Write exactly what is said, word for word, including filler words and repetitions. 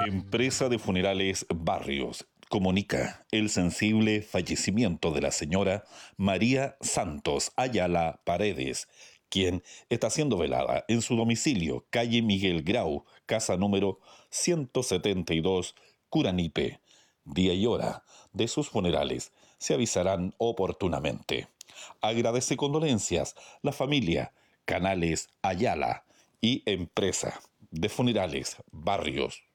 Empresa de Funerales Barrios comunica el sensible fallecimiento de la señora María Santos Ayala Paredes, quien está siendo velada en su domicilio, calle Miguel Grau, casa número ciento setenta y dos, Curanipe. Día y hora de sus funerales se avisarán oportunamente. Agradece condolencias la familia Canales Ayala y Empresa de Funerales Barrios.